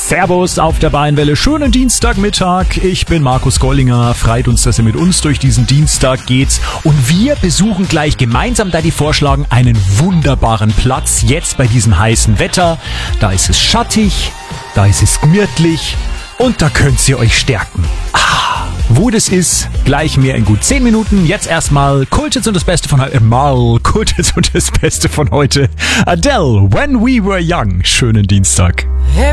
Servus auf der Bayernwelle. Schönen Dienstagmittag. Ich bin Markus Gollinger. Freut uns, dass ihr mit uns durch diesen Dienstag geht. Und wir besuchen gleich gemeinsam, da die vorschlagen, einen wunderbaren Platz. Jetzt bei diesem heißen Wetter. Da ist es schattig, da ist es gemütlich und da könnt ihr euch stärken. Wo das ist, gleich mehr in gut 10 Minuten. Jetzt erstmal Kulthits und das Beste von heute. Kulthits und das Beste von heute. Adele, When We Were Young. Schönen Dienstag.